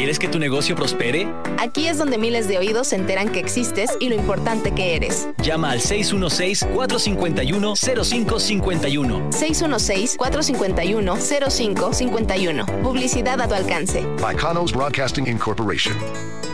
¿Quieres que tu negocio prospere? Aquí es donde miles de oídos se enteran que existes y lo importante que eres. Llama al 616-451-0551. 616-451-0551. Publicidad a tu alcance. By Kanos Broadcasting Incorporation.